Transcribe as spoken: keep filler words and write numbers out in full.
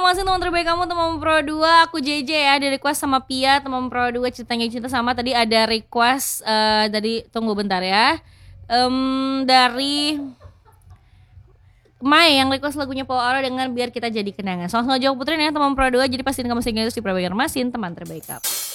masing teman terbaik kamu, teman Pro dua. Aku J J ya, di request sama Pia, teman Pro dua ceritanya cinta sama. Tadi ada request uh, dari, tunggu bentar ya, um, dari Mai yang request lagunya Paul Aura dengan Biar Kita Jadi Kenangan. Langsung aja Putri ya teman Pro dua. Jadi pastiin kamu single di Pro Masin, teman terbaik kamu.